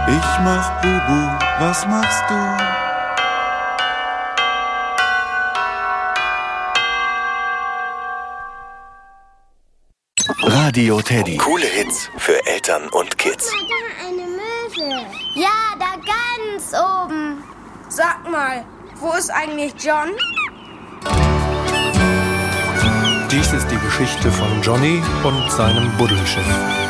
Ich mach Bubu, was machst du? Radio Teddy. Coole Hits für Eltern und Kids. Guck mal, da eine Möwe. Ja, da ganz oben. Sag mal, wo ist eigentlich John? Dies ist die Geschichte von Johnny und seinem Buddelschiff.